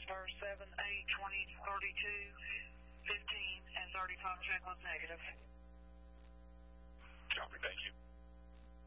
star 7, 8, 20, 32, 15, and 35 check was negative.